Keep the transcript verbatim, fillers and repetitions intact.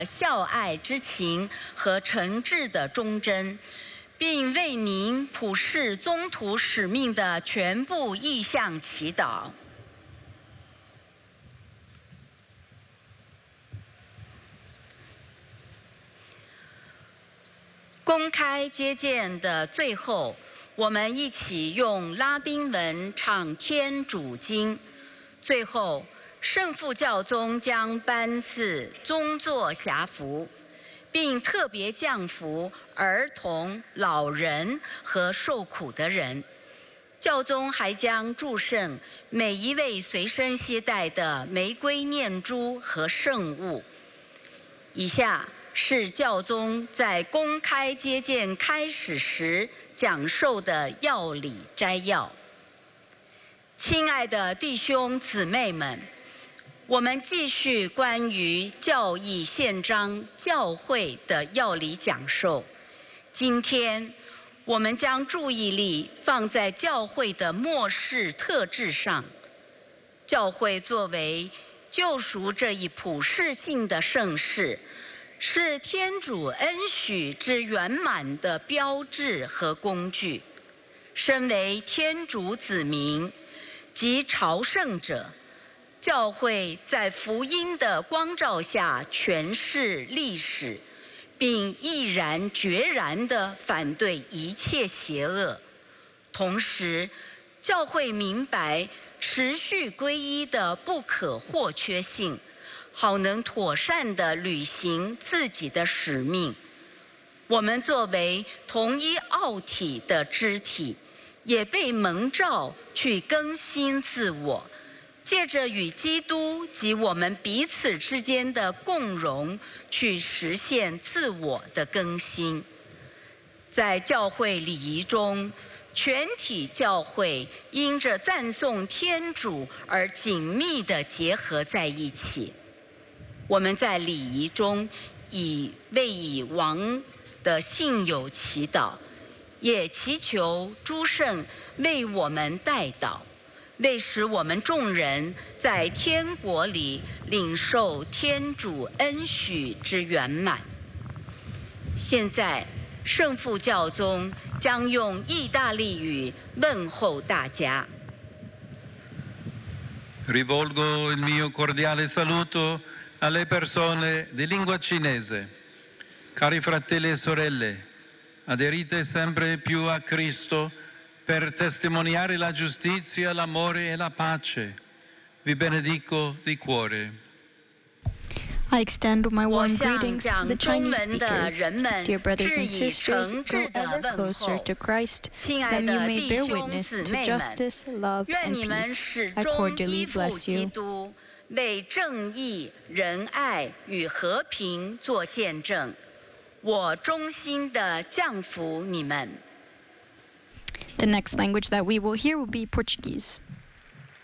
孝爱之情和诚挚的忠贞，并为您普世宗徒使命的全部意向祈祷。公开接见的最后，我们一起用拉丁文唱天主经。最后，圣父教宗将颁赐宗座辖服，并特别降福儿童、老人和受苦的人。教宗还将祝圣每一位随身携带的玫瑰念珠和圣物。以下是教宗在公开接见开始时讲授的要理摘要。亲爱的弟兄姊妹们，我们继续关于教义宪章教会的要理讲授。今天，我们将注意力放在教会的末世特质上。教会作为救赎这一普世性的盛事，是天主恩许之圆满的标志和工具。身为天主子民及朝圣者，教会在福音的光照下诠释历史，并毅然决然地反对一切邪恶。同时，教会明白持续皈依的不可或缺性，好能妥善地履行自己的使命。我们作为同一奥体的肢体，也被蒙召去更新自我，借着与基督及我们彼此之间的共融，去实现自我的更新。在教会礼仪中，全体教会因着赞颂天主而紧密地结合在一起。我们在礼仪中以为以王的信友祈祷，也祈求诸圣为我们代祷，为使我们众人在天国里领受天主恩许之圆满。现在，圣父教宗将用意大利语问候大家。 Rivolgo il mio cordiale saluto alle persone di lingua cinese. Cari fratelli e sorelle, aderite sempre più a Cristo per testimoniare la giustizia, l'amore e la pace. Vi benedico di cuore. I extend my 我 warm 向 greetings to 讲 the 中 Chinese 文的 speakers. 人们 Dear brothers 致 and 以 sisters, 诚 go 挚的 ever 问 closer 候。 to Christ, 亲 so 爱 that 的 you may 弟 bear 兄 witness 姊 to 妹们， justice, love, 愿 and 你们 peace. 始 I 终 cordially 依附 bless 基 you. 督，为正义、仁爱与和平做见证。我衷心地降服你们。 The next language that we will hear will be Portuguese.